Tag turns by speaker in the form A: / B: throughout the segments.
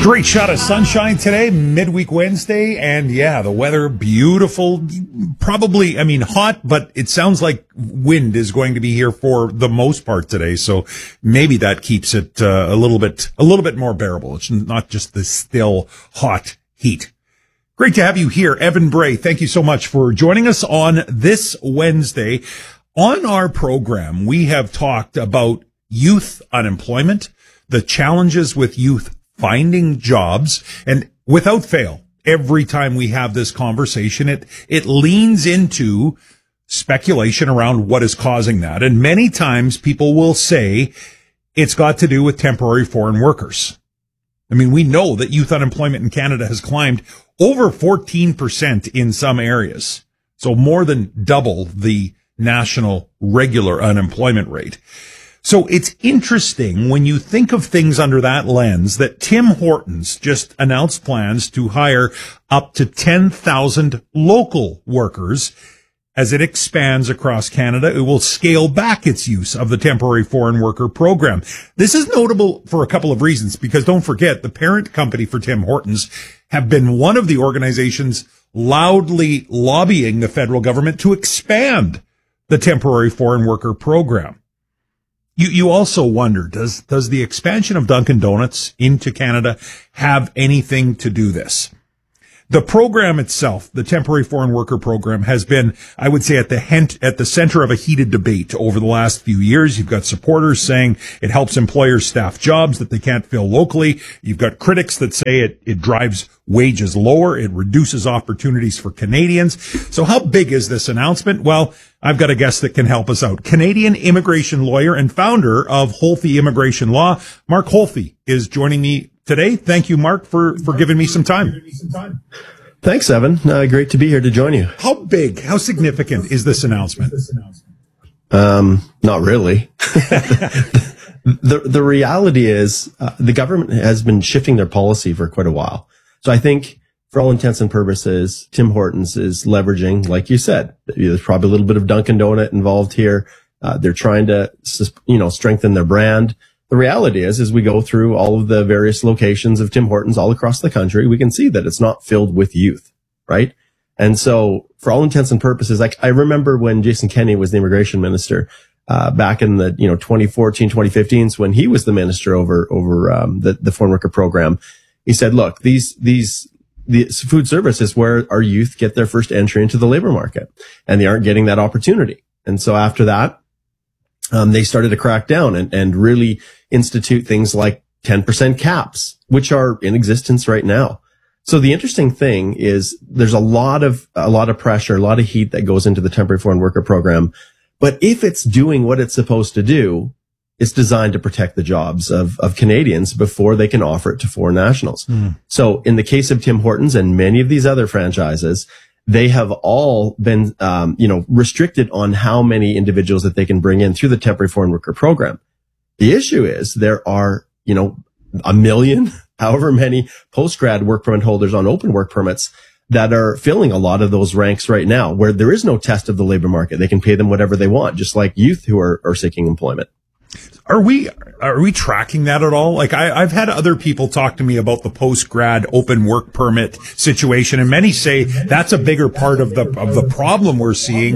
A: Great shot of sunshine today, midweek Wednesday, and yeah, the weather beautiful. Probably, hot, but it sounds like wind is going to be here for the most part today. So maybe that keeps it a little bit more bearable. It's not just the still hot heat. Great to have you here, Evan Bray. Thank you so much for joining us on this Wednesday. On our program, we have talked about youth unemployment, the challenges with youth finding jobs, and without fail, every time we have this conversation, it leans into speculation around what is causing that. And many times people will say it's got to do with temporary foreign workers. We know that youth unemployment in Canada has climbed over 14% in some areas. So more than double the national regular unemployment rate. So it's interesting when you think of things under that lens that Tim Hortons just announced plans to hire up to 10,000 local workers. As it expands across Canada, it will scale back its use of the temporary foreign worker program. This is notable for a couple of reasons, because don't forget, the parent company for Tim Hortons have been one of the organizations loudly lobbying the federal government to expand the temporary foreign worker program. You also wonder, does the expansion of Dunkin' Donuts into Canada have anything to do this? The program itself, the temporary foreign worker program, has been, I would say, at the center of a heated debate over the last few years. You've got supporters saying it helps employers staff jobs that they can't fill locally. You've got critics that say it drives wages lower. It reduces opportunities for Canadians. So how big is this announcement? Well, I've got a guest that can help us out. Canadian immigration lawyer and founder of Holthe Immigration Law, Mark Holthe, is joining me today. Thank you, Mark, for giving me some time.
B: Thanks, Evan. Great to be here to join you.
A: How significant is this announcement?
B: Not really. The reality is the government has been shifting their policy for quite a while. So I think for all intents and purposes, Tim Hortons is leveraging, like you said, there's probably a little bit of Dunkin' Donut involved here. They're trying to, strengthen their brand. The reality is we go through all of the various locations of Tim Hortons all across the country, we can see that it's not filled with youth, right? And so for all intents and purposes, I remember when Jason Kenney was the immigration minister, back in the, 2014, 2015s, when he was the minister over the foreign worker program, he said, look, the food service is where our youth get their first entry into the labor market, and they aren't getting that opportunity. And so after that, they started to crack down and really institute things like 10% caps, which are in existence right now. So the interesting thing is there's a lot of pressure, a lot of heat that goes into the temporary foreign worker program. But if it's doing what it's supposed to do, it's designed to protect the jobs of Canadians before they can offer it to foreign nationals. So in the case of Tim Hortons and many of these other franchises, they have all been, restricted on how many individuals that they can bring in through the temporary foreign worker program. The issue is there are, 1 million, however many post-grad work permit holders on open work permits that are filling a lot of those ranks right now, where there is no test of the labor market. They can pay them whatever they want, just like youth who are seeking employment.
A: Are we tracking that at all? Like I've had other people talk to me about the post-grad open work permit situation, and many say that's a bigger part of the problem we're seeing.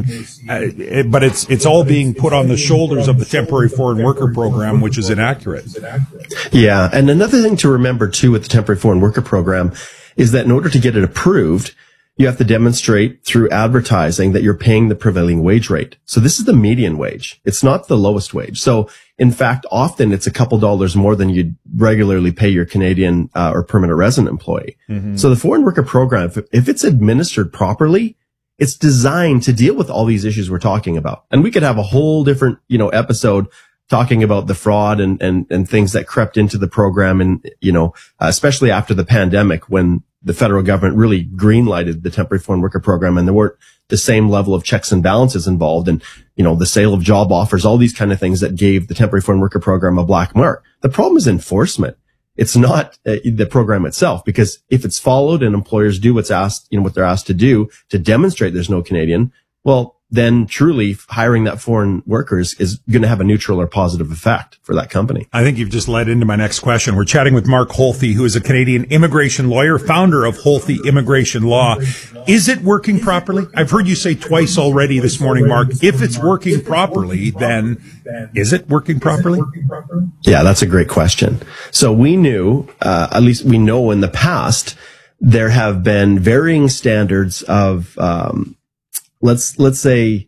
A: But it's all being put on the shoulders of the temporary foreign worker program, which is inaccurate.
B: Yeah. And another thing to remember too with the temporary foreign worker program is that in order to get it approved, you have to demonstrate through advertising that you're paying the prevailing wage rate. So this is the median wage. It's not the lowest wage. So in fact, often it's a couple dollars more than you'd regularly pay your Canadian or permanent resident employee. Mm-hmm. So the foreign worker program, if it's administered properly, it's designed to deal with all these issues we're talking about. And we could have a whole different, episode talking about the fraud and things that crept into the program, and, especially after the pandemic, when the federal government really green-lighted the temporary foreign worker program, and there weren't the same level of checks and balances involved, and, the sale of job offers, all these kind of things that gave the temporary foreign worker program a black mark. The problem is enforcement. It's not the program itself, because if it's followed and employers do what's asked, what they're asked to do to demonstrate there's no Canadian, well, then truly hiring that foreign workers is going to have a neutral or positive effect for that company.
A: I think you've just led into my next question. We're chatting with Mark Holthe, who is a Canadian immigration lawyer, founder of Holthe Immigration Law. Is it working properly? I've heard you say twice already this morning, Mark. If it's working properly, then is it working properly?
B: Yeah, that's a great question. So we knew, at least we know in the past, there have been varying standards of, let's say,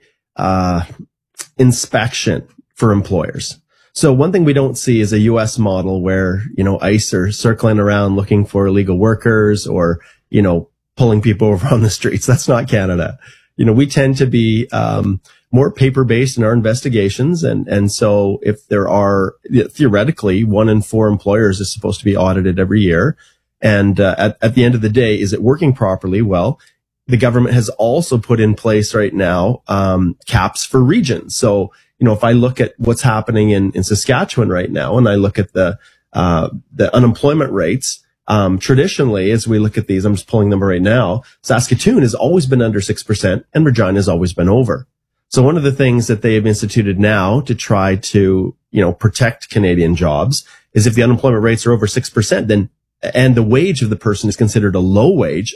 B: inspection for employers. So one thing we don't see is a U.S. model where, ICE are circling around looking for illegal workers or, pulling people over on the streets. That's not Canada. We tend to be, more paper-based in our investigations. And so if there are, theoretically, 1 in 4 employers is supposed to be audited every year. And, at the end of the day, is it working properly? Well, the government has also put in place right now, caps for regions. So, if I look at what's happening in Saskatchewan right now, and I look at the unemployment rates, traditionally, as we look at these, I'm just pulling them right now, Saskatoon has always been under 6% and Regina has always been over. So one of the things that they have instituted now to try to, protect Canadian jobs is if the unemployment rates are over 6%, then, and the wage of the person is considered a low wage,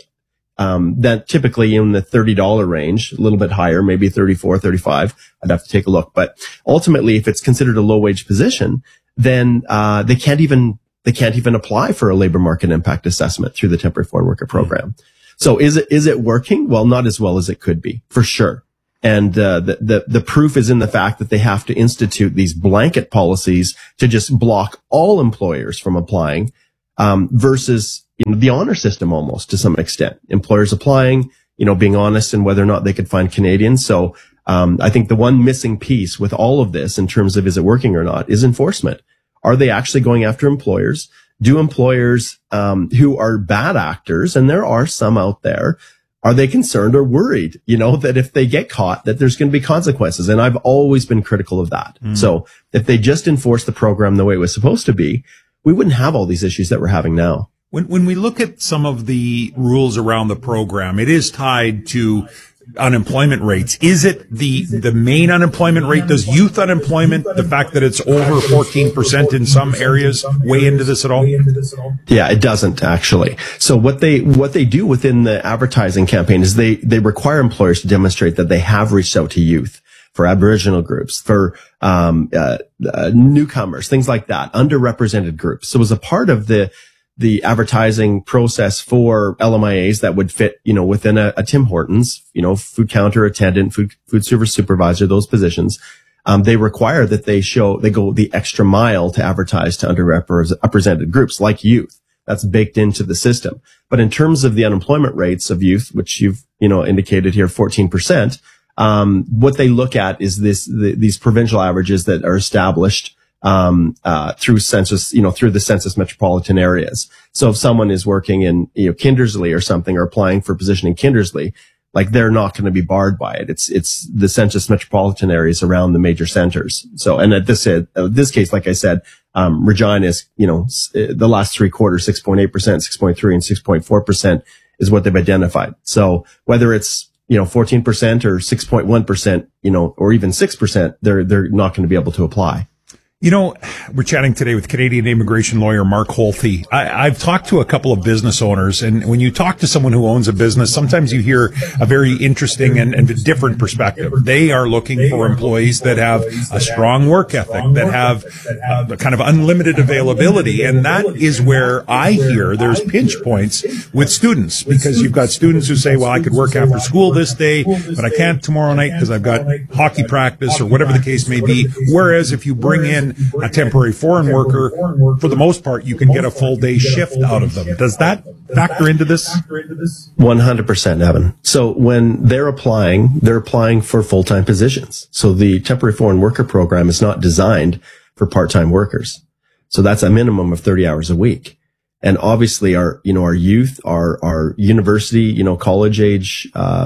B: that typically in the $30 range, a little bit higher, maybe 34, 35. I'd have to take a look. But ultimately, if it's considered a low wage position, then, they can't even apply for a labor market impact assessment through the temporary foreign worker program. So is it working? Well, not as well as it could be, for sure. And, the proof is in the fact that they have to institute these blanket policies to just block all employers from applying, versus, the honor system almost to some extent. Employers applying, being honest in whether or not they could find Canadians. So, I think the one missing piece with all of this in terms of is it working or not is enforcement. Are they actually going after employers? Do employers, who are bad actors, and there are some out there, are they concerned or worried, that if they get caught, that there's going to be consequences? And I've always been critical of that. So if they just enforce the program the way it was supposed to be, we wouldn't have all these issues that we're having now.
A: When we look at some of the rules around the program, it is tied to unemployment rates. Is it the main unemployment rate? Does youth unemployment, the fact that it's over 14% in some areas, weigh into this at all?
B: Yeah, it doesn't actually. So what they do within the advertising campaign is they require employers to demonstrate that they have reached out to youth, for Aboriginal groups, for newcomers, things like that, underrepresented groups. So as a part of the advertising process for LMIAs that would fit, within a Tim Hortons, food counter attendant, food service supervisor, those positions, they require that they go the extra mile to advertise to underrepresented groups like youth. That's baked into the system. But in terms of the unemployment rates of youth, which you've, indicated here, 14%, what they look at is these provincial averages that are established through census, through the census metropolitan areas. So if someone is working in, Kindersley or something, or applying for a position in Kindersley, like they're not going to be barred by it. It's the census metropolitan areas around the major centers. So, and at this case, like I said, Regina is, the last 3 quarters, 6.8%, 6.3% and 6.4% is what they've identified. So whether it's, 14% or 6.1%, or even 6%, they're not going to be able to apply.
A: We're chatting today with Canadian immigration lawyer Mark Holthe. I've talked to a couple of business owners, and when you talk to someone who owns a business, sometimes you hear a very interesting and different perspective. They are looking for employees that have a strong work ethic, that have kind of unlimited availability, and that is where I hear there's pinch points with students, because you've got students who say, well, I could work after school this day, but I can't tomorrow night because I've got hockey practice or whatever the case may be. Whereas if you bring in a temporary foreign worker, for the most part, you can get a full day shift out of them. Does that factor into this?
B: 100%, Evan. So when they're applying for full-time positions. So the temporary foreign worker program is not designed for part-time workers. So that's a minimum of 30 hours a week. And obviously our youth, our university, college age,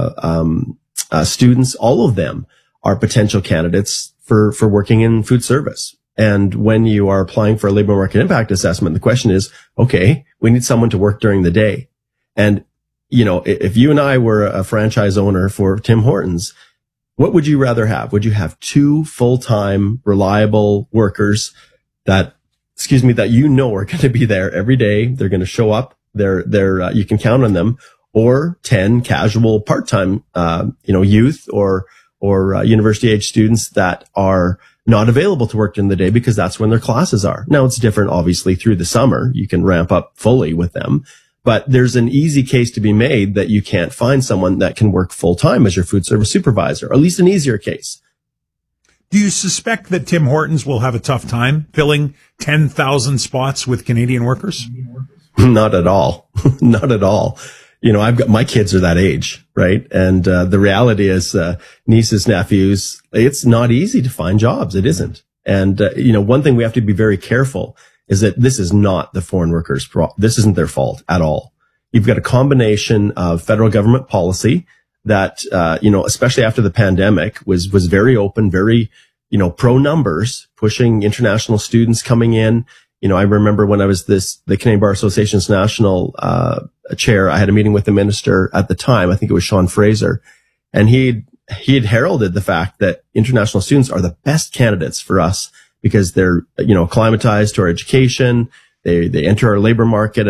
B: students, all of them are potential candidates for working in food service. And when you are applying for a labor market impact assessment, the question is, okay, we need someone to work during the day. And, if you and I were a franchise owner for Tim Hortons, What would you rather have? Would you have two full-time, reliable workers that you know are going to be there every day? They're going to show up. You can count on them, or 10 casual part-time, youth or university age students that are not available to work during the day because that's when their classes are. Now it's different, obviously, through the summer. You can ramp up fully with them, but there's an easy case to be made that you can't find someone that can work full time as your food service supervisor, or at least an easier case.
A: Do you suspect that Tim Hortons will have a tough time filling 10,000 spots with Canadian workers?
B: Not at all. Not at all. My kids are that age, right? And the reality is, nieces, nephews, it's not easy to find jobs. It isn't. And, one thing we have to be very careful is that this is not the foreign workers' this isn't their fault at all. You've got a combination of federal government policy that, especially after the pandemic was very open, very, pro numbers, pushing international students coming in. I remember when I was the Canadian Bar Association's national, chair, I had a meeting with the minister at the time. I think it was Sean Fraser, and he had heralded the fact that international students are the best candidates for us because they're, acclimatized to our education. They enter our labor market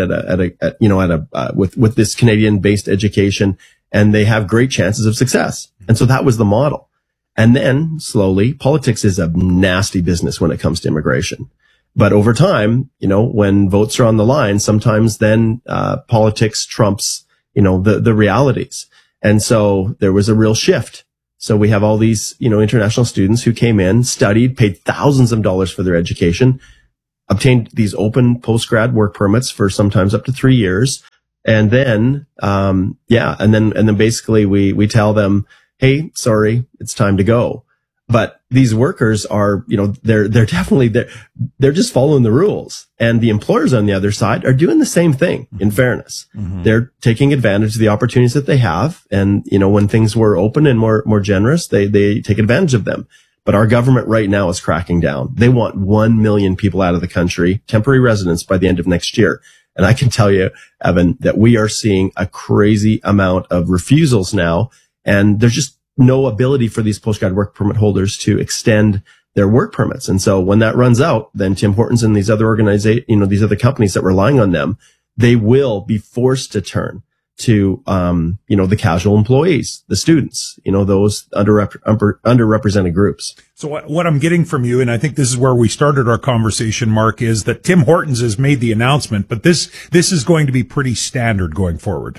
B: with this Canadian based education, and they have great chances of success. And so that was the model. And then slowly, politics is a nasty business when it comes to immigration. But over time, when votes are on the line, sometimes then, politics trumps, the realities. And so there was a real shift. So we have all these, international students who came in, studied, paid thousands of dollars for their education, obtained these open post-grad work permits for sometimes up to 3 years. And then, and then basically we tell them, hey, sorry, it's time to go. But these workers are, they're definitely, they're just following the rules. And the employers on the other side are doing the same thing, in fairness. Mm-hmm. They're taking advantage of the opportunities that they have. And, when things were open and more generous, they take advantage of them. But our government right now is cracking down. They want 1 million people out of the country, temporary residents, by the end of next year. And I can tell you, Evan, that we are seeing a crazy amount of refusals now. And there's just no ability for these postgrad work permit holders to extend their work permits. And so when that runs out, then Tim Hortons and these other these other companies that rely on them, they will be forced to turn to, the casual employees, the students, those underrepresented groups.
A: So what I'm getting from you, and I think this is where we started our conversation, Mark, is that Tim Hortons has made the announcement, but this is going to be pretty standard going forward.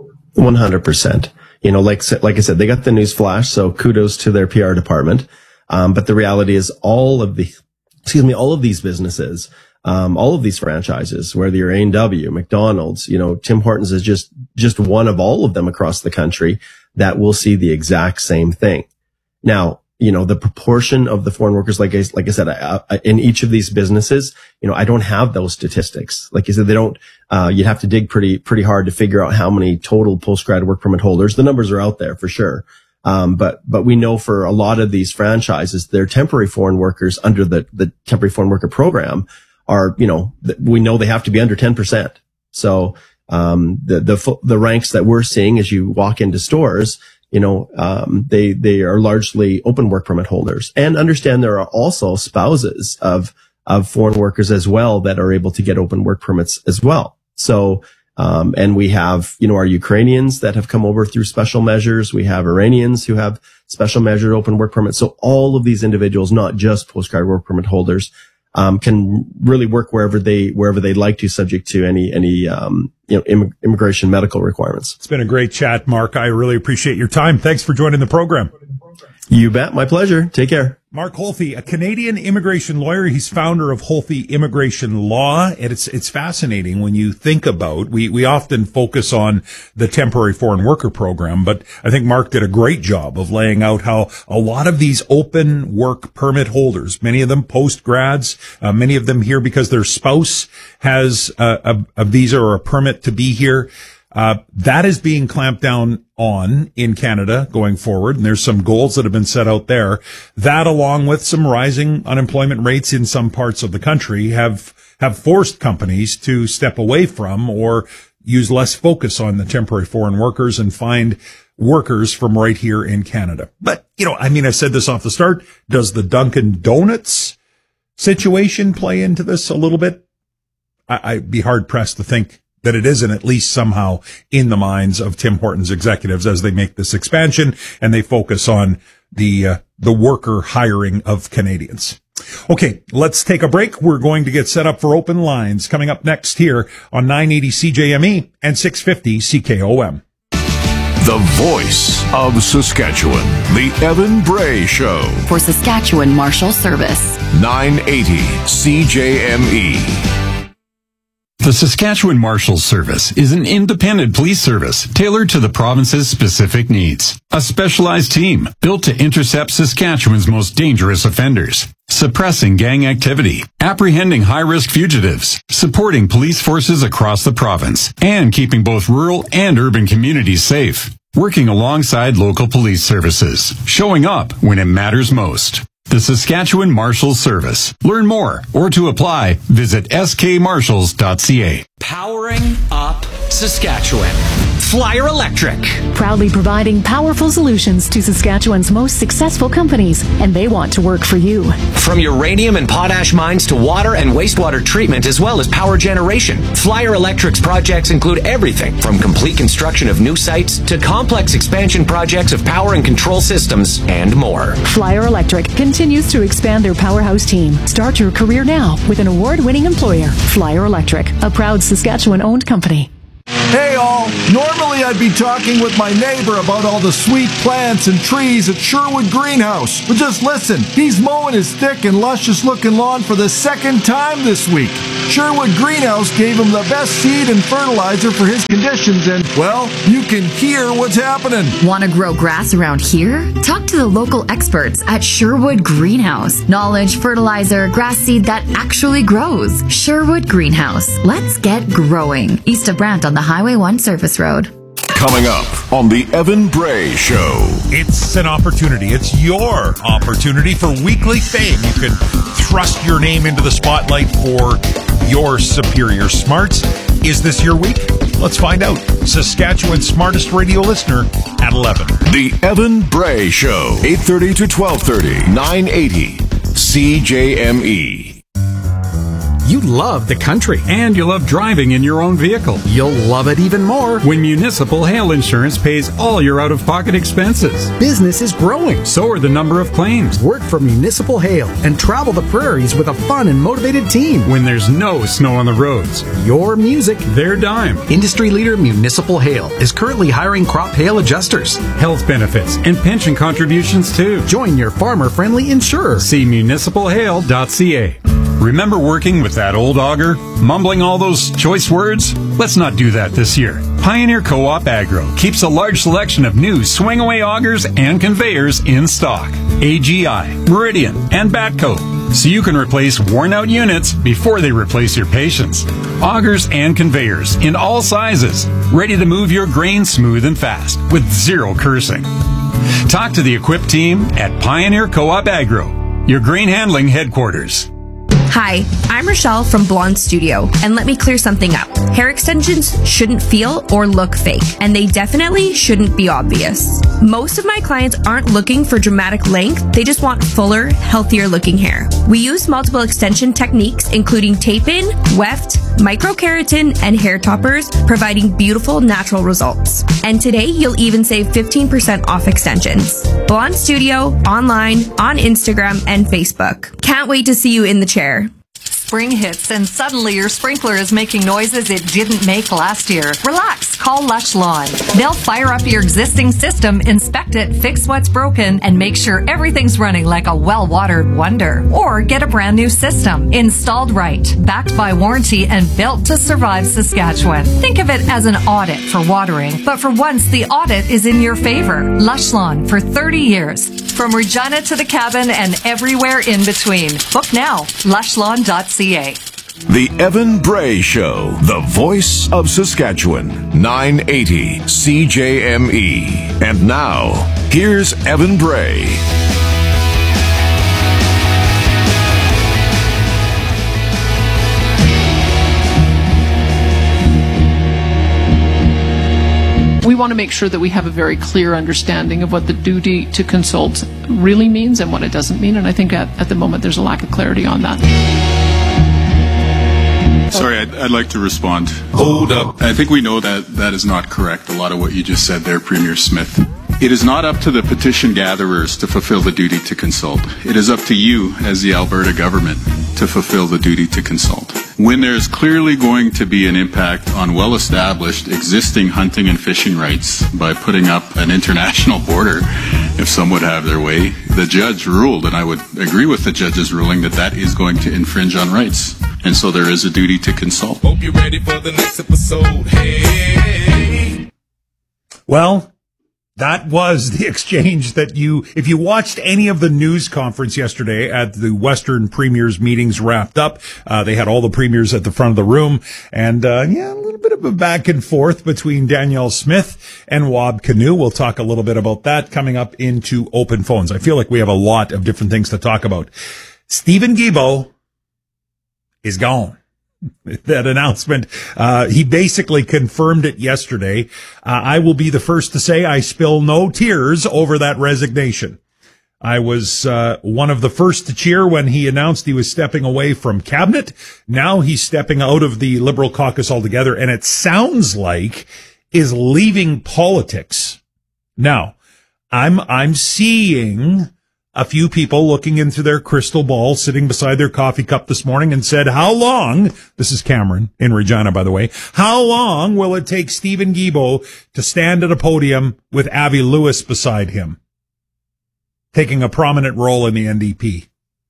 B: 100%. Like I said, they got the news flash, so kudos to their PR department. But the reality is all of these businesses, all of these franchises, whether you're A&W, McDonald's, Tim Hortons is just one of all of them across the country that will see the exact same thing. Now, the proportion of the foreign workers, like I said, in each of these businesses, I don't have those statistics. Like you said, they don't, you'd have to dig pretty hard to figure out how many total postgrad work permit holders. The numbers are out there for sure. But we know for a lot of these franchises, their temporary foreign workers under the temporary foreign worker program are, we know they have to be under 10%. So, the ranks that we're seeing as you walk into stores, they are largely open work permit holders, and understand there are also spouses of foreign workers as well that are able to get open work permits as well. So, and we have, our Ukrainians that have come over through special measures. We have Iranians who have special measured open work permits. So all of these individuals, not just postgrad work permit holders, can really work wherever they'd like to, subject to any immigration medical requirements.
A: It's been a great chat, Mark. I really appreciate your time. Thanks for joining the program.
B: You bet. My pleasure. Take care.
A: Mark Holthe, a Canadian immigration lawyer. He's founder of Holthe Immigration Law. And it's fascinating when you think about, we often focus on the temporary foreign worker program, but I think Mark did a great job of laying out how a lot of these open work permit holders, many of them post-grads, many of them here because their spouse has a visa or a permit to be here. That is being clamped down on in Canada going forward. And there's some goals that have been set out there. That, along with some rising unemployment rates in some parts of the country, have forced companies to step away from or use less focus on the temporary foreign workers and find workers from right here in Canada. But, I said this off the start. Does the Dunkin' Donuts situation play into this a little bit? I'd be hard pressed to think that it isn't at least somehow in the minds of Tim Hortons executives as they make this expansion and they focus on the worker hiring of Canadians. Okay, let's take a break. We're going to get set up for open lines coming up next here on 980 CJME and 650 CKOM.
C: The voice of Saskatchewan, the Evan Bray Show.
D: For Saskatchewan Marshal Service.
C: 980 CJME.
E: The Saskatchewan Marshals Service is an independent police service tailored to the province's specific needs. A specialized team built to intercept Saskatchewan's most dangerous offenders, suppressing gang activity, apprehending high-risk fugitives, supporting police forces across the province, and keeping both rural and urban communities safe. Working alongside local police services, showing up when it matters most. The Saskatchewan Marshals Service. Learn more or to apply, visit skmarshals.ca.
F: Powering up Saskatchewan. Flyer Electric.
G: Proudly providing powerful solutions to Saskatchewan's most successful companies, and they want to work for you.
F: From uranium and potash mines to water and wastewater treatment as well as power generation, Flyer Electric's projects include everything from complete construction of new sites to complex expansion projects of power and control systems and more.
G: Flyer Electric continues to expand their powerhouse team. Start your career now with an award-winning employer, Flyer Electric, a proud Saskatchewan-owned company.
H: Hey all, normally I'd be talking with my neighbor about all the sweet plants and trees at Sherwood Greenhouse. But just listen, he's mowing his thick and luscious looking lawn for the second time this week. Sherwood Greenhouse gave him the best seed and fertilizer for his conditions and, well, you can hear what's happening.
D: Want to grow grass around here? Talk to the local experts at Sherwood Greenhouse. Knowledge, fertilizer, grass seed that actually grows. Sherwood Greenhouse. Let's get growing. East of Brant on the Highway 1 Service Road.
C: Coming up on the Evan Bray Show.
A: It's an opportunity. It's your opportunity for weekly fame. You can thrust your name into the spotlight for your superior smarts. Is this your week? Let's find out. Saskatchewan's smartest radio listener at 11.
C: The Evan Bray Show. 8:30 to 12:30. 980 CJME.
E: You love the country and you love driving in your own vehicle. You'll love it even more when Municipal Hail Insurance pays all your out-of-pocket expenses.
I: Business is growing.
E: So are the number of claims.
I: Work for Municipal Hail and travel the prairies with a fun and motivated team.
E: When there's no snow on the roads.
I: Your music,
E: their dime.
I: Industry leader Municipal Hail is currently hiring crop hail adjusters.
E: Health benefits and pension contributions too.
I: Join your farmer-friendly insurer.
E: See municipalhail.ca. Remember working with that old auger? Mumbling all those choice words? Let's not do that this year. Pioneer Co-op Agro keeps a large selection of new swing-away augers and conveyors in stock. AGI, Meridian, and Batco. So you can replace worn-out units before they replace your patience. Augers and conveyors in all sizes. Ready to move your grain smooth and fast with zero cursing. Talk to the equipped team at Pioneer Co-op Agro, your grain handling headquarters.
J: Hi, I'm Rochelle from Blonde Studio, and let me clear something up. Hair extensions shouldn't feel or look fake, and they definitely shouldn't be obvious. Most of my clients aren't looking for dramatic length, they just want fuller, healthier looking hair. We use multiple extension techniques, including tape-in, weft, microkeratin, and hair toppers, providing beautiful natural results. And today, you'll even save 15% off extensions. Blonde Studio, online, on Instagram, and Facebook. Can't wait to see you in the chair.
K: Spring hits and suddenly your sprinkler is making noises it didn't make last year. Relax, call Lush Lawn. They'll fire up your existing system, inspect it, fix what's broken, and make sure everything's running like a well-watered wonder. Or get a brand new system, installed right, backed by warranty and built to survive Saskatchewan. Think of it as an audit for watering, but for once the audit is in your favor. Lush Lawn for 30 years. From Regina to the cabin and everywhere in between. Book now, lushlawn.ca.
C: The Evan Bray Show, the voice of Saskatchewan, 980 CJME. And now, here's Evan Bray.
L: We want to make sure that we have a very clear understanding of what the duty to consult really means and what it doesn't mean. And I think at the moment there's a lack of clarity on that.
M: Sorry, I'd like to respond. Hold up. I think we know that is not correct, a lot of what you just said there, Premier Smith. It is not up to the petition gatherers to fulfill the duty to consult. It is up to you as the Alberta government to fulfill the duty to consult. When there's clearly going to be an impact on well-established existing hunting and fishing rights by putting up an international border, if some would have their way, the judge ruled, and I would agree with the judge's ruling, that is going to infringe on rights. And so there is a duty to consult.
N: Hope you're ready for the next episode. Hey.
A: Well, that was the exchange that if you watched any of the news conference yesterday at the Western Premiers meetings wrapped up, they had all the premiers at the front of the room, and a little bit of a back and forth between Danielle Smith and Wab Kinew. We'll talk a little bit about that coming up into Open Phones. I feel like we have a lot of different things to talk about. Steven Guilbeault is gone. That announcement, he basically confirmed it yesterday. I will be the first to say I spill no tears over that resignation. I was one of the first to cheer when he announced he was stepping away from cabinet. Now he's stepping out of the Liberal caucus altogether, and it sounds like is leaving politics. Now, I'm seeing a few people looking into their crystal ball, sitting beside their coffee cup this morning, and said, how long, this is Cameron in Regina, by the way, how long will it take Steven Guilbeault to stand at a podium with Avi Lewis beside him, taking a prominent role in the NDP?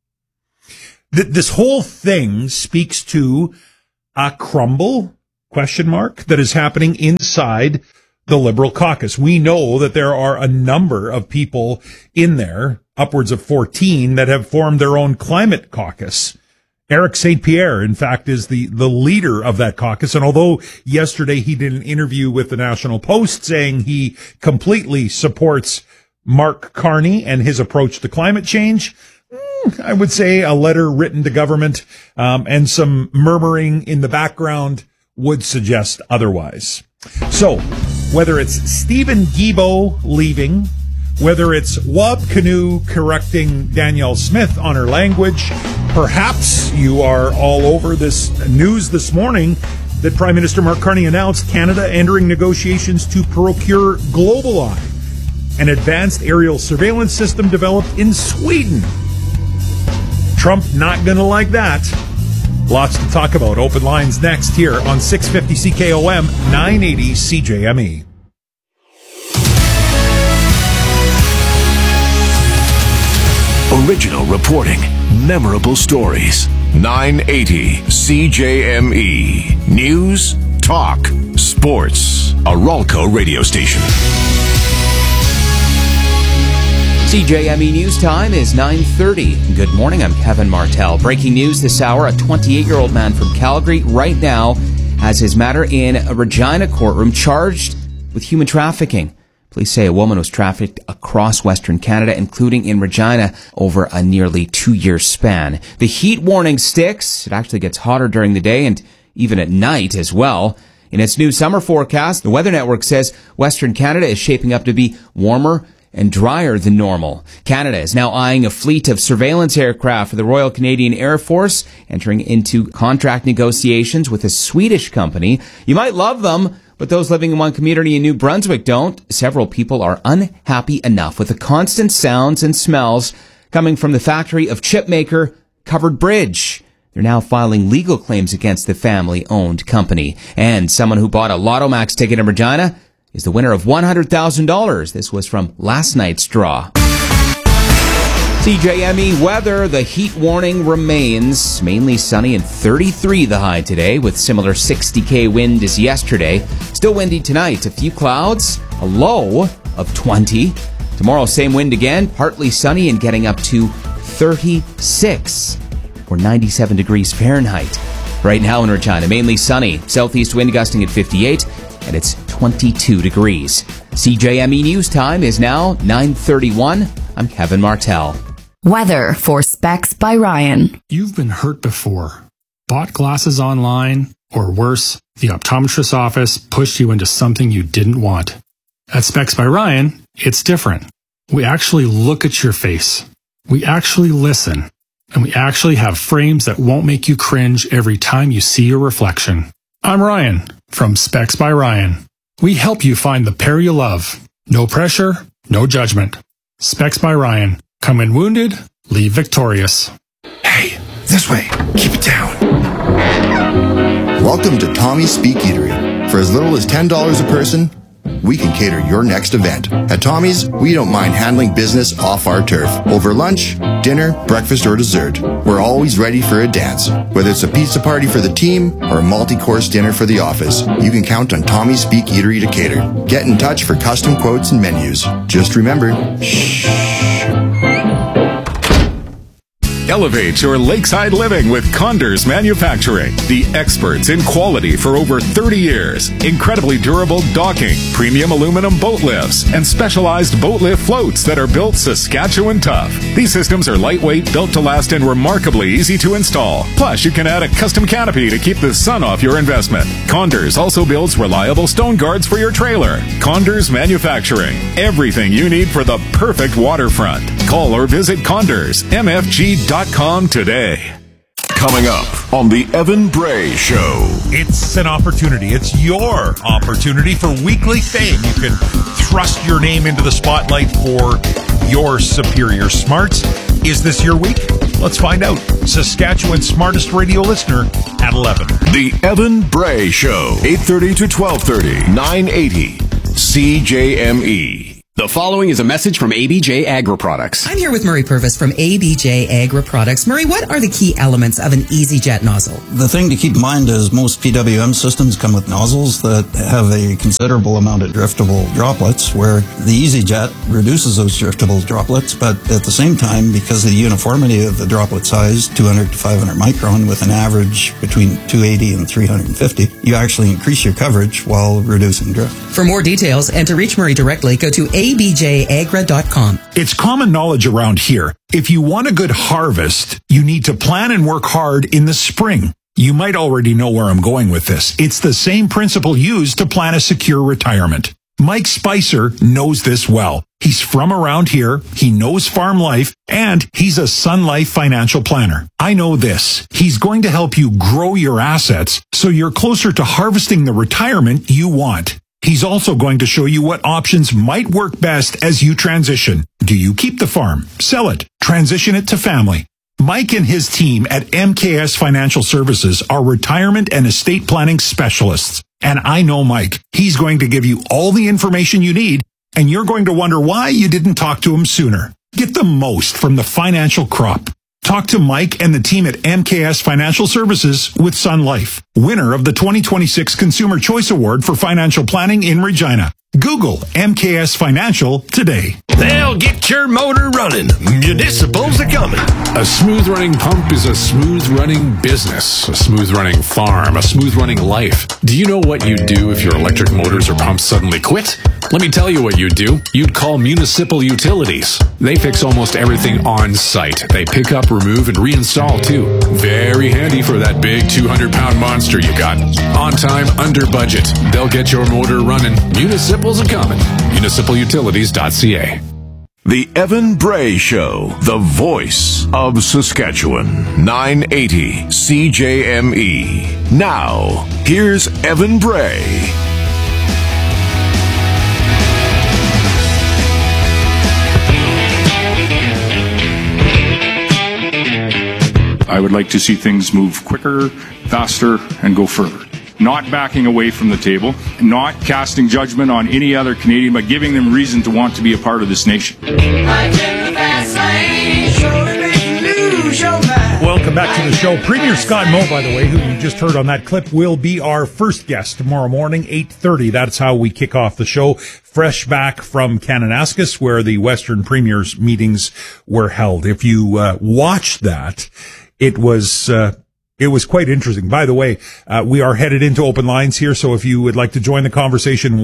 A: This whole thing speaks to a crumble, that is happening inside the Liberal caucus. We know that there are a number of people in there, upwards of 14, that have formed their own climate caucus. Eric St. Pierre, in fact, is the leader of that caucus. And although yesterday he did an interview with the National Post saying he completely supports Mark Carney and his approach to climate change, I would say a letter written to government and some murmuring in the background would suggest otherwise. So, whether it's Steven Guilbeault leaving, whether it's Wab Kinew correcting Danielle Smith on her language, perhaps you are all over this news this morning that Prime Minister Mark Carney announced Canada entering negotiations to procure GlobalEye, an advanced aerial surveillance system developed in Sweden. Trump not going to like that. Lots to talk about. Open lines next here on 650 CKOM 980 CJME.
C: Original reporting, memorable stories. 980 CJME. News, talk, sports. A Ralco radio station.
O: CJME News Time is 9:30. Good morning, I'm Kevin Martell. Breaking news this hour, a 28-year-old man from Calgary right now has his matter in a Regina courtroom charged with human trafficking. Police say a woman was trafficked across Western Canada, including in Regina, over a nearly 2-year span. The heat warning sticks. It actually gets hotter during the day and even at night as well. In its new summer forecast, the Weather Network says Western Canada is shaping up to be warmer and drier than normal. Canada is now eyeing a fleet of surveillance aircraft for the Royal Canadian Air Force, entering into contract negotiations with a Swedish company. You might love them, but those living in one community in New Brunswick don't. Several people are unhappy enough with the constant sounds and smells coming from the factory of chip maker Covered Bridge. They're now filing legal claims against the family-owned company. And someone who bought a Lotto Max ticket in Regina is the winner of $100,000. This was from last night's draw. CJME weather, the heat warning remains. Mainly sunny and 33 the high today, with similar 60 wind as yesterday. Still windy tonight, a few clouds, a low of 20. Tomorrow, same wind again, partly sunny and getting up to 36 or 97 degrees Fahrenheit. Right now in Regina, mainly sunny, southeast wind gusting at 58, and it's 22 degrees. CJME News Time is now 9:31. I'm Kevin Martell.
D: Weather for Specs by Ryan.
P: You've been hurt before. Bought glasses online, or worse, the optometrist's office pushed you into something you didn't want. At Specs by Ryan, it's different. We actually look at your face. We actually listen. And we actually have frames that won't make you cringe every time you see your reflection. I'm Ryan from Specs by Ryan. We help you find the pair you love. No pressure, no judgment. Specs by Ryan. Come in wounded, leave victorious.
Q: Hey, this way. Keep it down.
R: Welcome to Tommy's Speak Eatery. For as little as $10 a person, we can cater your next event. At Tommy's, we don't mind handling business off our turf. Over lunch, dinner, breakfast, or dessert, we're always ready for a dance. Whether it's a pizza party for the team or a multi-course dinner for the office, you can count on Tommy's Speak Eatery to cater. Get in touch for custom quotes and menus. Just remember, shh.
C: Elevate your lakeside living with Condors Manufacturing. The experts in quality for over 30 years. Incredibly durable docking, premium aluminum boat lifts, and specialized boat lift floats that are built Saskatchewan tough. These systems are lightweight, built to last, and remarkably easy to install. Plus, you can add a custom canopy to keep the sun off your investment. Condors also builds reliable stone guards for your trailer. Condors Manufacturing. Everything you need for the perfect waterfront. Call or visit CondorsMFG.com today. Coming up on the Evan Bray Show.
A: It's an opportunity. It's your opportunity for weekly fame. You can thrust your name into the spotlight for your superior smarts. Is this your week? Let's find out. Saskatchewan's smartest radio listener at 11.
C: The Evan Bray Show. 8:30 to 12:30. 980 CJME.
S: The following is a message from ABJ Agri-Products.
T: I'm here with Murray Purvis from ABJ Agri-Products. Murray, what are the key elements of an EasyJet nozzle?
U: The thing to keep in mind is most PWM systems come with nozzles that have a considerable amount of driftable droplets, where the EasyJet reduces those driftable droplets, but at the same time, because of the uniformity of the droplet size, 200 to 500 micron, with an average between 280 and 350, you actually increase your coverage while reducing drift.
T: For more details and to reach Murray directly, go to abjagra.com.
V: It's common knowledge around here. If you want a good harvest, you need to plan and work hard in the spring. You might already know where I'm going with this. It's the same principle used to plan a secure retirement. Mike Spicer knows this well. He's from around here, he knows farm life, and he's a Sun Life financial planner. I know this. He's going to help you grow your assets so you're closer to harvesting the retirement you want. He's also going to show you what options might work best as you transition. Do you keep the farm, sell it, transition it to family? Mike and his team at MKS Financial Services are retirement and estate planning specialists. And I know Mike. He's going to give you all the information you need, and you're going to wonder why you didn't talk to him sooner. Get the most from the financial crop. Talk to Mike and the team at MKS Financial Services with Sun Life, winner of the 2026 Consumer Choice Award for Financial Planning in Regina. Google MKS Financial today.
Q: They'll get your motor running. Municipals are coming.
P: A smooth-running pump is a smooth-running business, a smooth-running farm, a smooth-running life. Do you know what you'd do if your electric motors or pumps suddenly quit? Let me tell you what you'd do. You'd call Municipal Utilities. They fix almost everything on site. They pick up, remove, and reinstall, too. Very handy for that big 200-pound monster you got. On time, under budget. They'll get your motor running. Municipals are coming. MunicipalUtilities.ca.
C: The Evan Bray Show, the voice of Saskatchewan. 980 CJME. Now, here's Evan Bray.
M: I would like to see things move quicker, faster, and go further. Not backing away from the table, not casting judgment on any other Canadian, but giving them reason to want to be a part of this nation.
A: Welcome back to the show. Premier Scott Moe, by the way, who you just heard on that clip, will be our first guest tomorrow morning, 8:30. That's how we kick off the show. Fresh back from Kananaskis, where the Western Premiers meetings were held. If you watched that, it was quite interesting. By the way, we are headed into open lines here, so if you would like to join the conversation,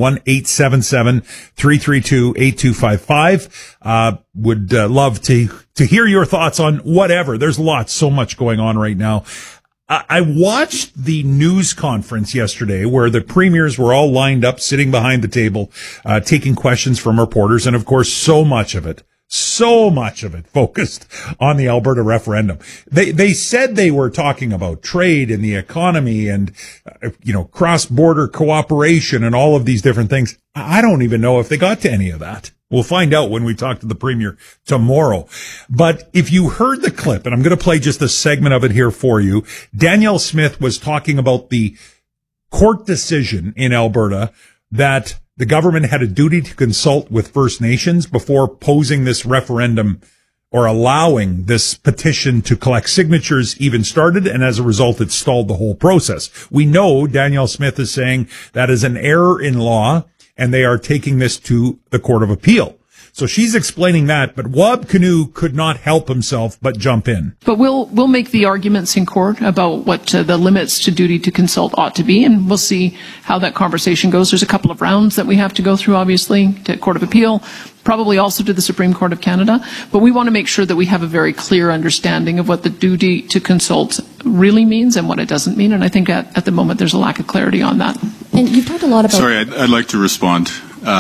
A: 1-877-332-8255. Would love to hear your thoughts on whatever. There's so much going on right now. I watched the news conference yesterday where the premiers were all lined up, sitting behind the table, taking questions from reporters. And of course, so much of it focused on the Alberta referendum. They said they were talking about trade and the economy and, cross-border cooperation and all of these different things. I don't even know if they got to any of that. We'll find out when we talk to the premier tomorrow. But if you heard the clip, and I'm going to play just a segment of it here for you, Danielle Smith was talking about the court decision in Alberta that the government had a duty to consult with First Nations before posing this referendum or allowing this petition to collect signatures even started, and as a result, it stalled the whole process. We know Danielle Smith is saying that is an error in law, and they are taking this to the Court of Appeal. So she's explaining that, but Wab Kinew could not help himself but jump in.
L: But we'll make the arguments in court about what the limits to duty to consult ought to be, and we'll see how that conversation goes. There's a couple of rounds that we have to go through, obviously, to Court of Appeal, probably also to the Supreme Court of Canada. But we want to make sure that we have a very clear understanding of what the duty to consult really means and what it doesn't mean. And I think at the moment there's a lack of clarity on that.
B: And you've talked a lot about...
M: Sorry, I'd like to respond.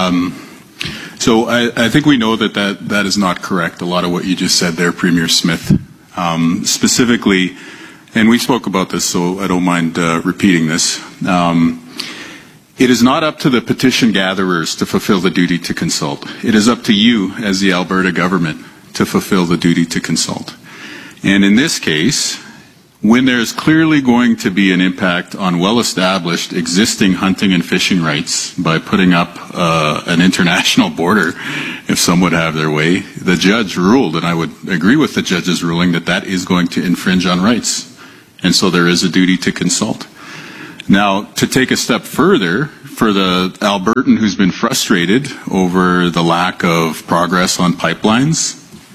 M: So I think we know that is not correct, a lot of what you just said there, Premier Smith. Specifically, and we spoke about this, so I don't mind repeating this. It is not up to the petition gatherers to fulfill the duty to consult. It is up to you as the Alberta government to fulfill the duty to consult. And in this case, when there's clearly going to be an impact on well-established existing hunting and fishing rights by putting up an international border, if some would have their way, the judge ruled, and I would agree with the judge's ruling, that is going to infringe on rights. And so there is a duty to consult. Now, to take a step further, for the Albertan who's been frustrated over the lack of progress on pipelines,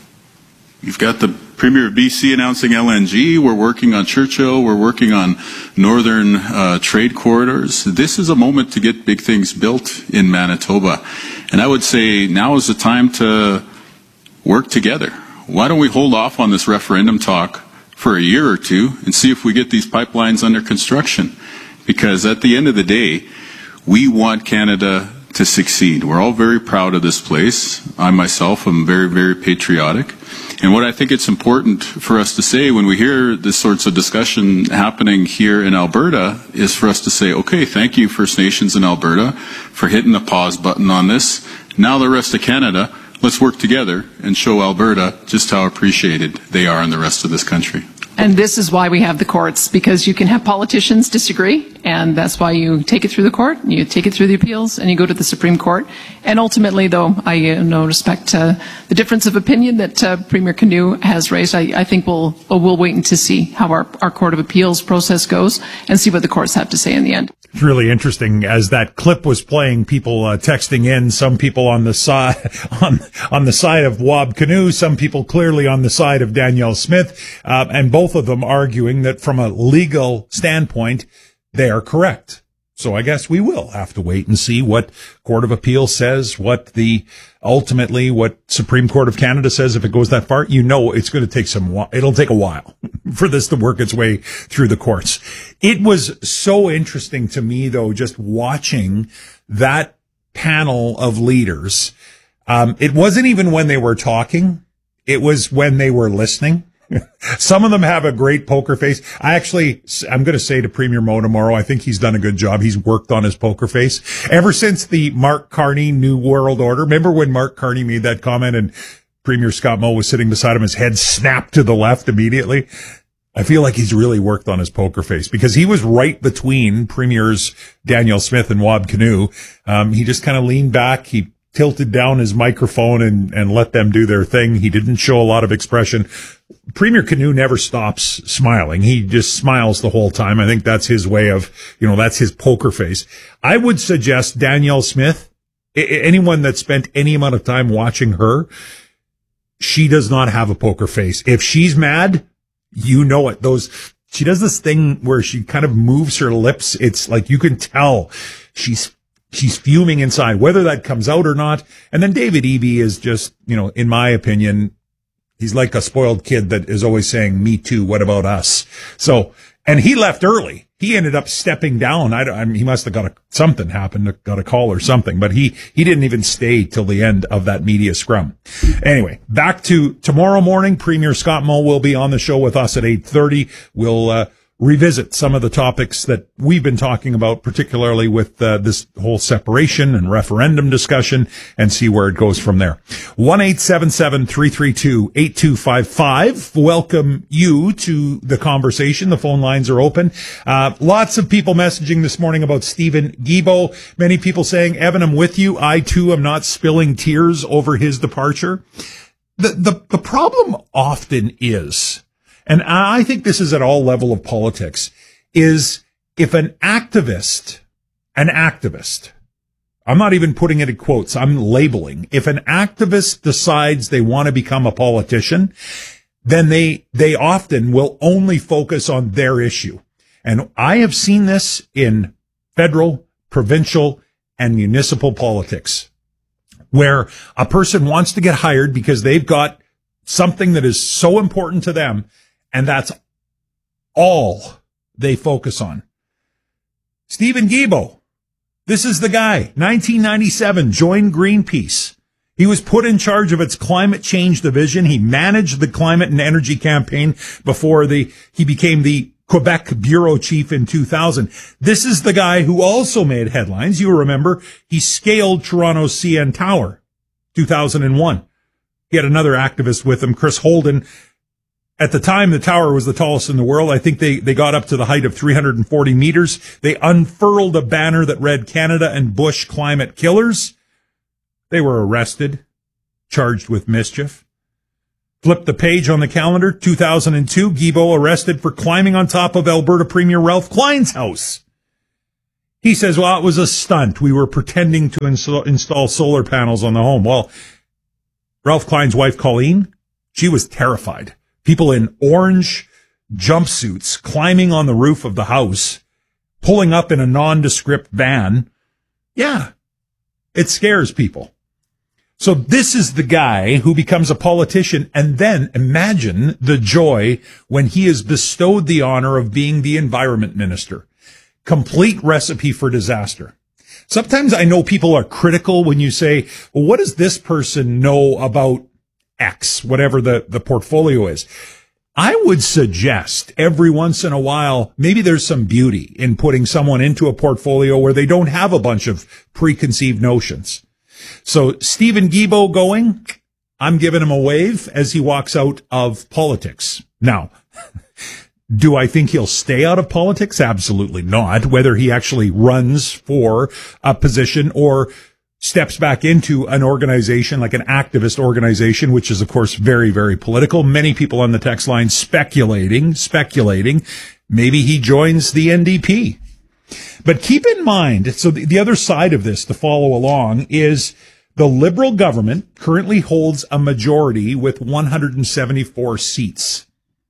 M: you've got the Premier of BC announcing LNG. We're working on Churchill. We're working on northern trade corridors. This is a moment to get big things built in Manitoba. And I would say now is the time to work together. Why don't we hold off on this referendum talk for a year or two and see if we get these pipelines under construction? Because at the end of the day, we want Canada to succeed. We're all very proud of this place. I myself am very, very patriotic. And what I think it's important for us to say when we hear this sorts of discussion happening here in Alberta is for us to say, okay, thank you First Nations in Alberta for hitting the pause button on this. Now the rest of Canada, let's work together and show Alberta just how appreciated they are in the rest of this country.
L: And this is why we have the courts, because you can have politicians disagree, and that's why you take it through the court, you take it through the appeals, and you go to the Supreme Court. And ultimately, though, I respect the difference of opinion that Premier Kinew has raised. I think we'll wait to see how our Court of Appeals process goes and see what the courts have to say in the end.
A: It's really interesting. As that clip was playing, people texting in, some people on the side on the side of Wab Kinew, some people clearly on the side of Danielle Smith, and both of them arguing that from a legal standpoint, they are correct. So I guess we will have to wait and see what Court of Appeal says, what Supreme Court of Canada says. If it goes that far, it's going to take it'll take a while for this to work its way through the courts. It was so interesting to me, though, just watching that panel of leaders. It wasn't even when they were talking. It was when they were listening. Some of them have a great poker face. I'm going to say to Premier Moe tomorrow, I think he's done a good job. He's worked on his poker face ever since the Mark Carney New World Order. Remember when Mark Carney made that comment and Premier Scott Moe was sitting beside him, his head snapped to the left immediately? I feel like he's really worked on his poker face because he was right between Premiers Danielle Smith and Wab Kinew. He just kind of leaned back. He tilted down his microphone and let them do their thing. He didn't show a lot of expression. Premier Kinew never stops smiling. He just smiles the whole time. I think that's his way of, that's his poker face. I would suggest Danielle Smith, anyone that spent any amount of time watching her, she does not have a poker face. If she's mad, it. She does this thing where she kind of moves her lips. It's like you can tell she's fuming inside, whether that comes out or not. And then David Eby is just, in my opinion, he's like a spoiled kid that is always saying, me too, what about us? So And he left early. He ended up stepping down. I mean, he must have something happened, got a call or something, but he didn't even stay till the end of that media scrum. Anyway, back to tomorrow morning. Premier Scott Moe will be on the show with us at 8:30. We'll, revisit some of the topics that we've been talking about, particularly with this whole separation and referendum discussion, and see where it goes from there. 1-877-332-8255. Welcome you to the conversation. The phone lines are open. Lots of people messaging this morning about Stephen Guilbeault. Many people saying, Evan, I'm with you. I too am not spilling tears over his departure. The problem often is, and I think this is at all level of politics, is if an activist, I'm not even putting it in quotes, I'm labeling, if an activist decides they want to become a politician, then they often will only focus on their issue. And I have seen this in federal, provincial, and municipal politics, where a person wants to get hired because they've got something that is so important to them, and that's all they focus on. Stephen Guilbeault, this is the guy. 1997, joined Greenpeace. He was put in charge of its climate change division. He managed the climate and energy campaign before he became the Quebec bureau chief in 2000. This is the guy who also made headlines. You remember, he scaled Toronto's CN Tower, 2001. He had another activist with him, Chris Holden. At the time, the tower was the tallest in the world. I think they got up to the height of 340 meters. They unfurled a banner that read Canada and Bush Climate Killers. They were arrested, charged with mischief. Flip the page on the calendar, 2002, Guilbeault arrested for climbing on top of Alberta Premier Ralph Klein's house. He says, well, it was a stunt. We were pretending to install solar panels on the home. Well, Ralph Klein's wife, Colleen, she was terrified. People in orange jumpsuits climbing on the roof of the house, pulling up in a nondescript van. Yeah, it scares people. So this is the guy who becomes a politician, and then imagine the joy when he is bestowed the honor of being the environment minister. Complete recipe for disaster. Sometimes I know people are critical when you say, well, what does this person know about X, whatever the portfolio is? I would suggest every once in a while, maybe there's some beauty in putting someone into a portfolio where they don't have a bunch of preconceived notions. So Stephen Guilbeault going, I'm giving him a wave as he walks out of politics. Now, do I think he'll stay out of politics? Absolutely not. Whether he actually runs for a position or steps back into an organization like an activist organization, which is, of course, very, very political. Many people on the text line speculating, maybe he joins the NDP. But keep in mind, so the other side of this to follow along is the Liberal government currently holds a majority with 174 seats.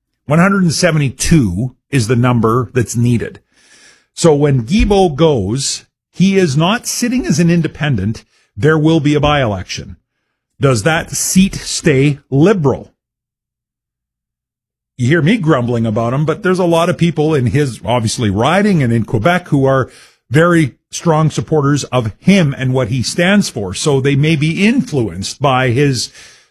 A: 172 is the number that's needed. So when Guilbeault goes, he is not sitting as an independent. There will be a by-election. Does that seat stay Liberal? You hear me grumbling about him, but there's a lot of people in his, obviously, riding and in Quebec who are very strong supporters of him and what he stands for. So they may be influenced by his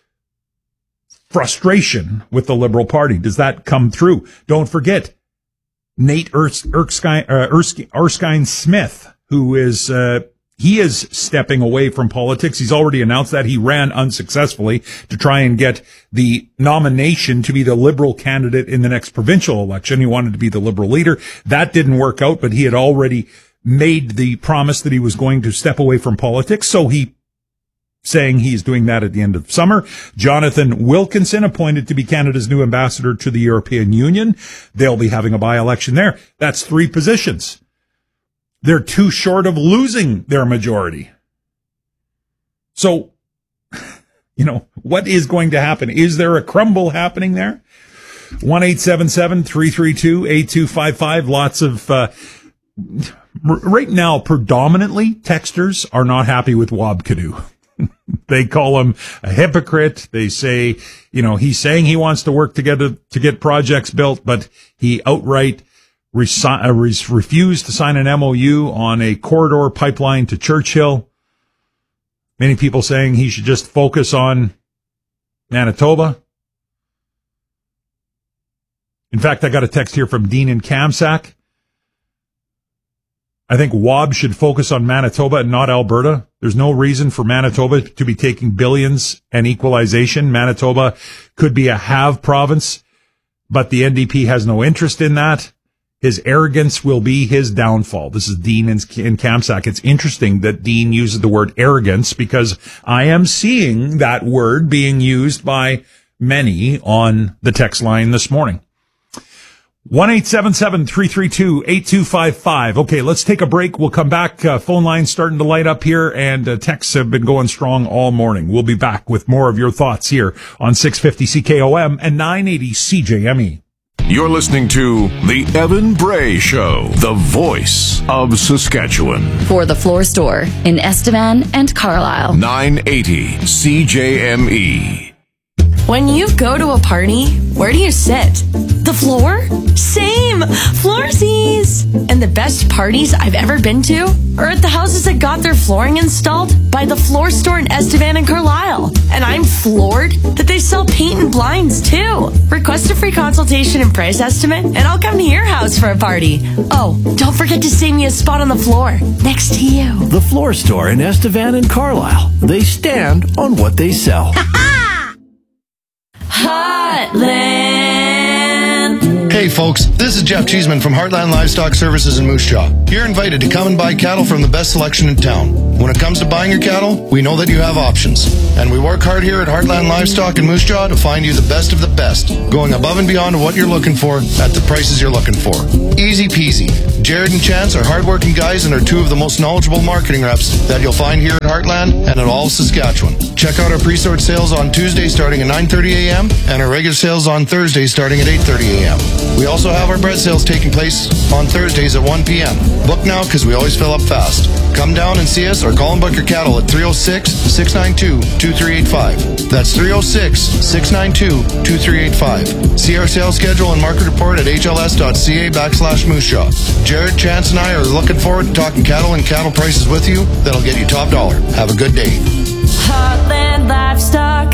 A: frustration with the Liberal Party. Does that come through? Don't forget Nate Erskine Smith, who is, he is stepping away from politics. He's already announced that he ran unsuccessfully to try and get the nomination to be the Liberal candidate in the next provincial election. He wanted to be the Liberal leader. That didn't work out, but he had already made the promise that he was going to step away from politics. So saying he's doing that at the end of summer. Jonathan Wilkinson appointed to be Canada's new ambassador to the European Union. They'll be having a by-election there. That's 3 positions. They're too short of losing their majority. So, what is going to happen? Is there a crumble happening there? 1-877-332-8255. Lots of, right now, predominantly, texters are not happy with Wab Kidoux. They call him a hypocrite. They say, he's saying he wants to work together to get projects built, but he outright refused to sign an MOU on a corridor pipeline to Churchill. Many people saying he should just focus on Manitoba. In fact, I got a text here from Dean in Kamsack. I think WAB should focus on Manitoba and not Alberta. There's no reason for Manitoba to be taking billions and equalization. Manitoba could be a have province, but the NDP has no interest in that. His arrogance will be his downfall. This is Dean in Kamsack. It's interesting that Dean uses the word arrogance because I am seeing that word being used by many on the text line this morning. 1-877-332-8255. Okay, let's take a break. We'll come back. Phone lines starting to light up here, and texts have been going strong all morning. We'll be back with more of your thoughts here on 650 CKOM and 980 CJME.
C: You're listening to The Evan Bray Show, the voice of Saskatchewan.
D: For the Floor Store in Estevan and Carlisle.
C: 980 CJME.
B: When you go to a party, where do you sit? The floor? Same! Floorsies! And the best parties I've ever been to are at the houses that got their flooring installed by the Floor Store in Estevan and Carlisle. And I'm floored that they sell paint and blinds too. Request a free consultation and price estimate, and I'll come to your house for a party. Oh, don't forget to save me a spot on the floor next to you.
Q: The Floor Store in Estevan and Carlisle. They stand on what they sell.
B: Heartland.
R: Hey folks, this is Jeff Cheeseman from Heartland Livestock Services in Moose Jaw. You're invited to come and buy cattle from the best selection in town. When it comes to buying your cattle, we know that you have options. And we work hard here at Heartland Livestock in Moose Jaw to find you the best of the best, going above and beyond what you're looking for at the prices you're looking for. Easy peasy. Jared and Chance are hardworking guys and are two of the most knowledgeable marketing reps that you'll find here at Heartland and at all of Saskatchewan. Check out our pre-sort sales on Tuesday starting at 9:30 a.m. and our regular sales on Thursday starting at 8:30 a.m. We also have our bread sales taking place on Thursdays at 1 p.m. Book now because we always fill up fast. Come down and see us or call and book your cattle at 306-692-2385. That's 306-692-2385. See our sales schedule and market report at hls.ca/Moose Jaw. Jared, Chance, and I are looking forward to talking cattle and cattle prices with you that'll get you top dollar. Have a good day.
B: Heartland Livestock.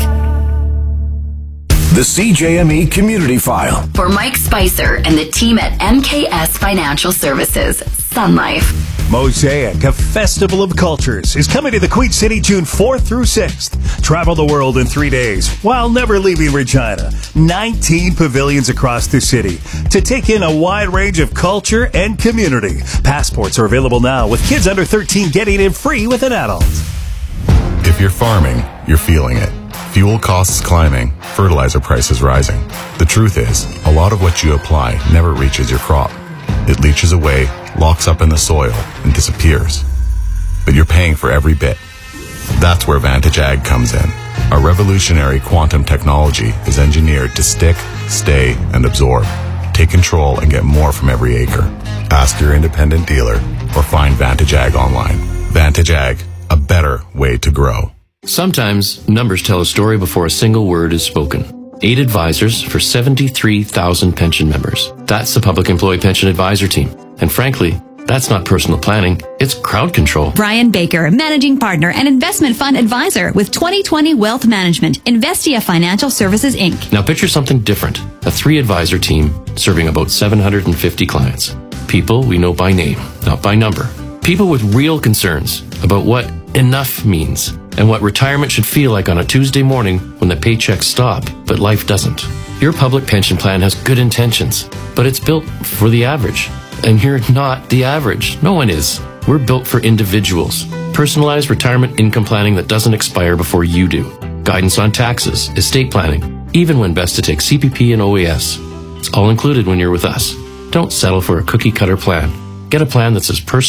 C: The CJME Community File.
D: For Mike Spicer and the team at MKS Financial Services, Sun Life.
F: Mosaic, a festival of cultures, is coming to the Queen City June 4th through 6th. Travel the world in 3 days while never leaving Regina. 19 pavilions across the city to take in a wide range of culture and community. Passports are available now, with kids under 13 getting in free with an adult.
W: If you're farming, you're feeling it. Fuel costs climbing, fertilizer prices rising. The truth is, a lot of what you apply never reaches your crop. It leaches away, locks up in the soil, and disappears. But you're paying for every bit. That's where Vantage Ag comes in. Our revolutionary quantum technology is engineered to stick, stay, and absorb. Take control and get more from every acre. Ask your independent dealer or find Vantage Ag online. Vantage Ag, a better way to grow.
X: Sometimes numbers tell a story before a single word is spoken. 8 advisors for 73,000 pension members. That's the Public Employee Pension Advisor Team. And frankly, that's not personal planning, it's crowd control.
Y: Brian Baker, Managing Partner and Investment Fund Advisor with 2020 Wealth Management, Investia Financial Services, Inc.
X: Now picture something different. A 3-advisor team serving about 750 clients. People we know by name, not by number. People with real concerns about what enough means and what retirement should feel like on a Tuesday morning when the paychecks stop, but life doesn't. Your public pension plan has good intentions, but it's built for the average. And you're not the average. No one is. We're built for individuals. Personalized retirement income planning that doesn't expire before you do. Guidance on taxes, estate planning, even when best to take CPP and OAS. It's all included when you're with us. Don't settle for a cookie-cutter plan. Get a plan that's as personal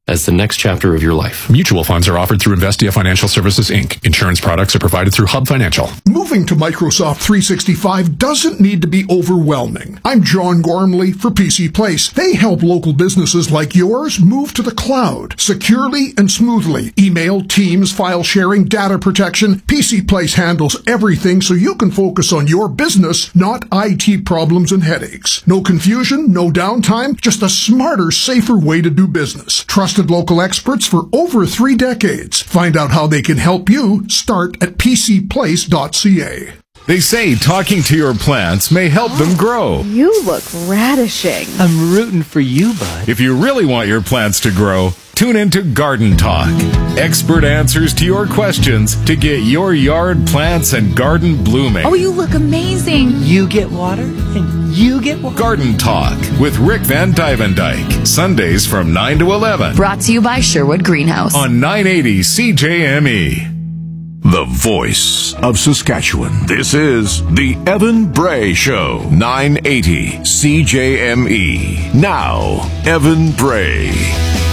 X: as the next chapter of your life.
P: Mutual funds are offered through Investia Financial Services, Inc. Insurance products are provided through Hub Financial.
E: Moving to Microsoft 365 doesn't need to be overwhelming. I'm John Gormley for PC Place. They help local businesses like yours move to the cloud securely and smoothly. Email, Teams, file sharing, data protection. PC Place handles everything so you can focus on your business, not IT problems and headaches. No confusion, no downtime, just a smarter, safer way to do business. Trusted local experts for over 3 decades. Find out how they can help you. Start at pcplace.ca.
C: They say talking to your plants may help them grow.
G: You look radishing.
H: I'm rooting for you, bud.
C: If you really want your plants to grow, tune into Garden Talk. Expert answers to your questions to get your yard plants and garden blooming.
H: Oh, you look amazing. You get water and you get water.
C: Garden Talk with Rick Van Dyke. Sundays from 9 to 11.
D: Brought to you by Sherwood Greenhouse.
C: On 980 CJME.
I: The voice of Saskatchewan. This is the Evan Bray Show, 980 CJME. Now, Evan Bray.